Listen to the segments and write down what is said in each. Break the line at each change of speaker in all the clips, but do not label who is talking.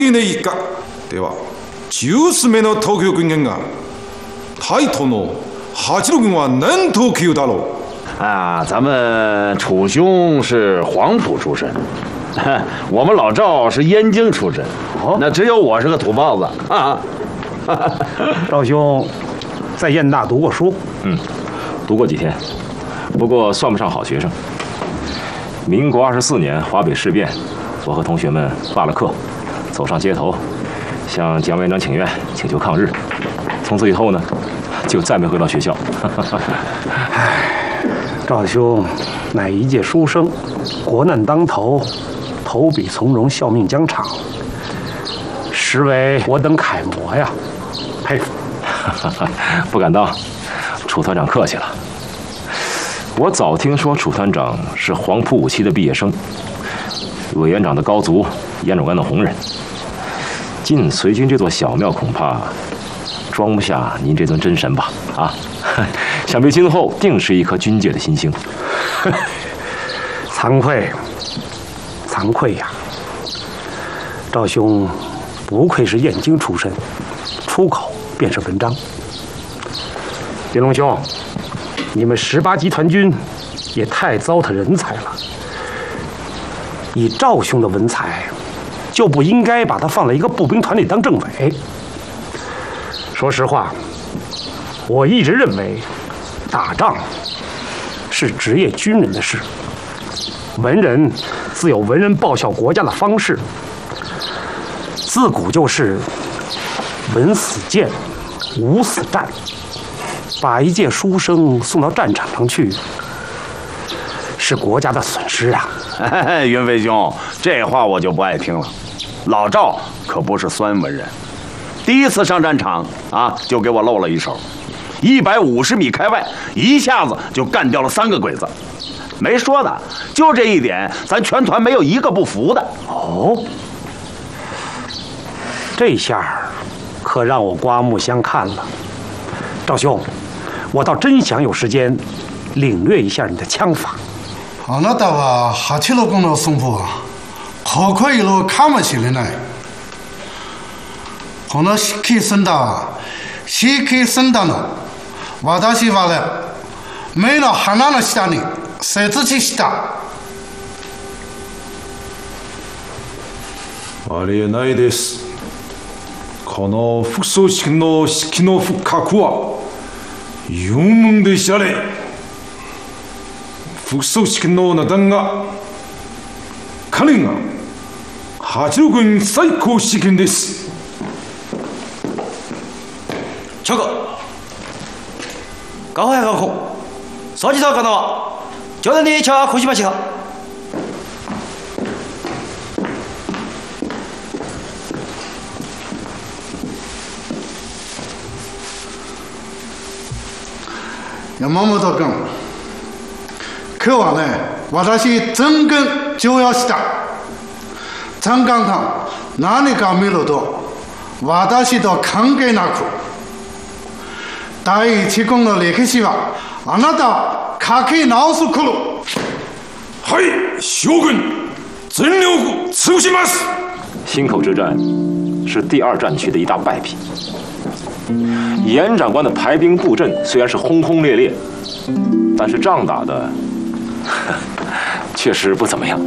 ね以下では10数名の投票権限がタイトの86軍は何投票だろ
う？啊，咱们楚兄是黄埔出身，我们老赵是燕京出身，那只有我是个土包子啊。
赵兄在燕大读过书？
读过几天，不过算不上好学生。民国24年华北事变，我和同学们罢了课，走上街头，向蒋委员长请愿，请求抗日。从此以后呢，就再没回到学校。
赵兄乃一介书生，国难当头，投笔从戎，效命疆场，实为我等楷模呀，佩服。
不敢当，楚团长客气了。我早听说楚团长是黄埔5期的毕业生，委员长的高足，严长官的红人。进随军这座小庙，恐怕装不下您这尊真神吧？啊，想必今后定是一颗军界的新星。
惭愧，惭愧呀！赵兄不愧是燕京出身，出口便是文章。林龙兄，你们18集团军也太糟蹋人才了。以赵兄的文采，就不应该把他放在一个步兵团里当政委。说实话，我一直认为，打仗是职业军人的事，文人自有文人报效国家的方式。自古就是文死谏，武死战。把一介书生送到战场上去，是国家的损失啊！
云飞兄，这话我就不爱听了。老赵可不是酸文人，第一次上战场啊，就给我露了一手，150米开外，一下子就干掉了3个鬼子。没说的，就这一点，咱全团没有一个不服的。
哦，这下可让我刮目相看了。赵兄，我倒真想有时间领略一下你的枪法。
あなたは86の損保はここいるかもしれない。この指揮センターは指揮センターの私は目の鼻の下に設置した。
ありえないです。この副総指揮の指揮の深くは有名でしたね。副総指揮の名段が彼が86軍最高指揮です。
저거 가호야 가호 서지서 가나와 저는이 저 고시마시가
山本君、今日はね、私全軍重要した。残官さん、何か見ると私と関係なく、第一軍の歴史はあなた書き直す頃。
はい、将軍、全力尽くします。
忻口之战是第2战区的一大败笔。严长官的排兵布阵虽然是轰轰烈烈，但是仗打的确实不怎么样。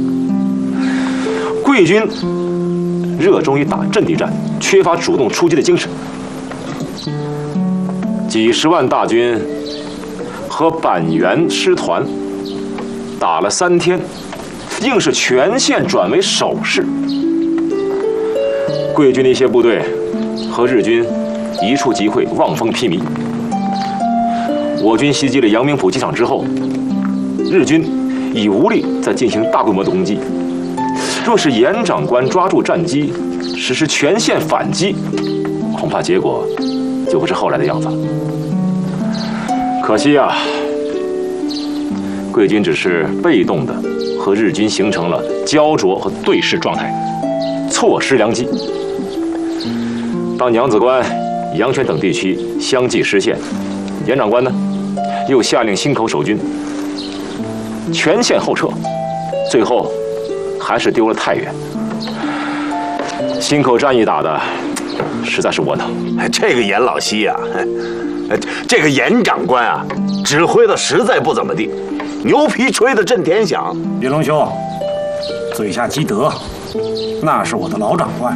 贵军热衷于打阵地战，缺乏主动出击的精神。几十万大军和板垣师团打了3天，硬是全线转为守势。贵军的一些部队和日军一触即会，望风披靡。我军袭击了阳明浦机场之后，日军已无力再进行大规模的攻击。若是严长官抓住战机，实施全线反击，恐怕结果就不是后来的样子了。可惜啊，贵军只是被动的和日军形成了焦灼和对视状态，错失良机。当娘子关、阳泉等地区相继失陷，严长官呢又下令忻口守军全线后撤，最后还是丢了太原。 忻口战役打的实在是窝囊。
这个严老西啊，这个严长官啊，指挥的实在不怎么地，牛皮吹得震天响。
云龙兄，嘴下积德，那是我的老长官，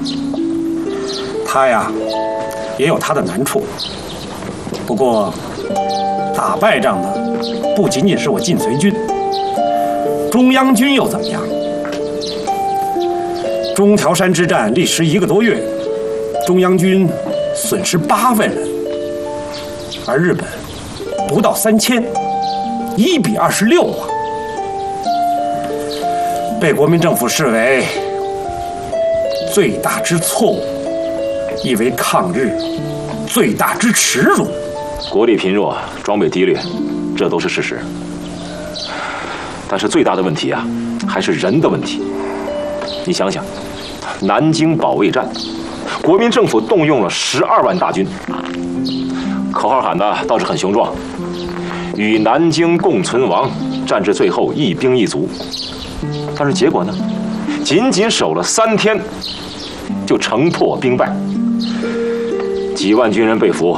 他呀也有他的难处。不过打败仗的不仅仅是我晋绥军，中央军又怎么样？中条山之战历时1个多月，中央军损失8万人，而日本不到3000，1比26啊！被国民政府视为最大之错误，亦为抗日最大之耻辱。
国力贫弱，装备低劣，这都是事实。但是最大的问题啊，还是人的问题。你想想，南京保卫战，国民政府动用了12万大军，口号喊的倒是很雄壮，与南京共存亡，战至最后一兵一卒。但是结果呢，仅仅守了3天，就城破兵败，几万军人被俘。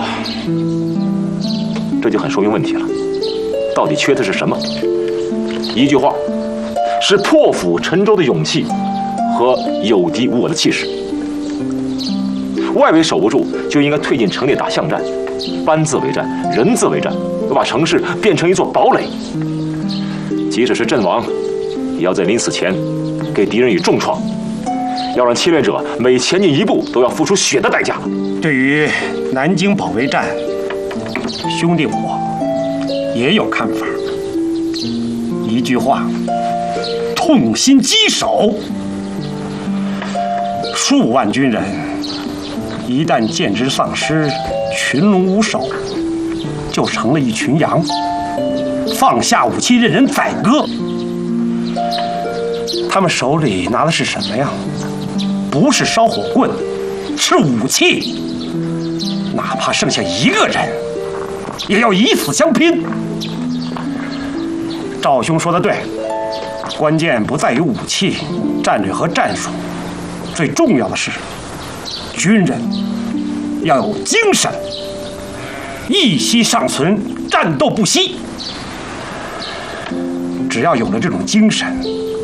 这就很说明问题了，到底缺的是什么？一句话，是破釜沉舟的勇气和有敌无我的气势。外围守不住，就应该退进城内打巷战，班字为战，人字为战，要把城市变成一座堡垒。即使是阵亡，也要在临死前给敌人以重创，要让侵略者每前进一步都要付出血的代价。
对于南京保卫战，兄弟我也有看法。一句话，痛心疾首。数万军人一旦见之丧失，群龙无首，就成了一群羊，放下武器任人宰割。他们手里拿的是什么呀？不是烧火棍，是武器。哪怕剩下1个人，也要以死相拼。赵兄说的对，关键不在于武器、战略和战术，最重要的是军人要有精神，一息尚存，战斗不息。只要有了这种精神，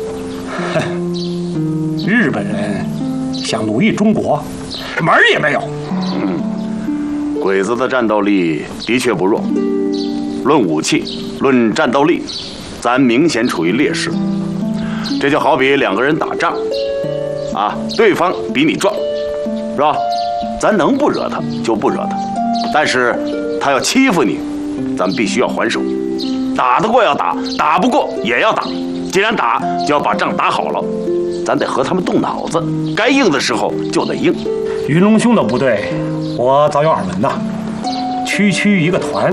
日本人想奴役中国，门儿也没有。
鬼子的战斗力的确不弱，论武器，论战斗力，咱明显处于劣势。这就好比2个人打仗，啊，对方比你壮，是吧？咱能不惹他就不惹他，但是他要欺负你，咱必须要还手。打得过要打，打不过也要打。既然打，就要把仗打好了。咱得和他们动脑子，该硬的时候就得硬。
云龙兄的部队，我早有耳闻呐，区区一个团。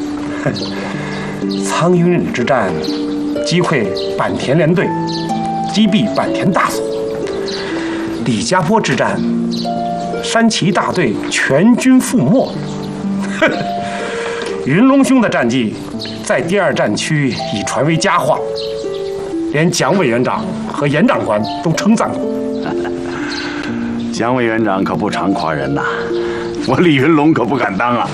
苍云岭之战，击溃坂田联队，击毙坂田大佐；李家坡之战，山崎大队全军覆没。云龙兄的战绩，在第2战区已传为佳话，连蒋委员长和严长官都称赞过。
蒋委员长可不常夸人呐，我李云龙可不敢当啊。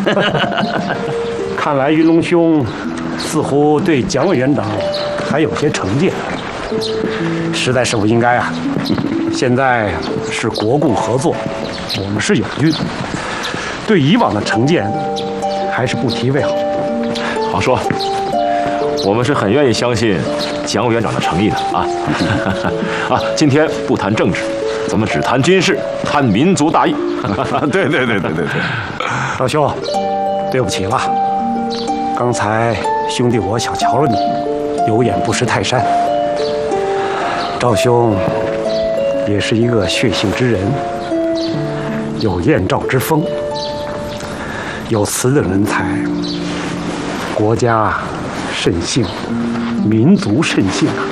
看来云龙兄似乎对蒋委员长还有些成见，实在是不应该啊。现在是国共合作，我们是友军，对以往的成见还是不提为好。
好说，我们是很愿意相信蒋委员长的诚意的啊。啊，今天不谈政治，咱们只谈军事，谈民族大义。
对。
老兄，对不起了，刚才兄弟我小瞧了你，有眼不识泰山。赵兄也是一个血性之人，有燕赵之风，有此等人才，国家甚幸，民族甚幸啊。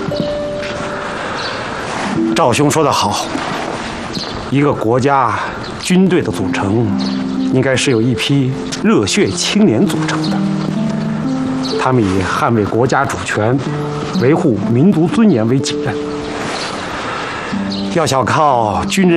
赵兄说得好，一个国家军队的组成，应该是由一批热血青年组成的。他们以捍卫国家主权、维护民族尊严为己任。 要想靠军人